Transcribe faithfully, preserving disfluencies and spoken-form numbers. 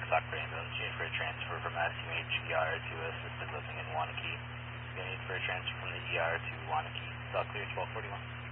Stockbridge Ambulance. You need for a transfer from S U H E R to assisted living in Wanakee. You need for a transfer from the E R to Wanakee. It's all clear, twelve forty-one.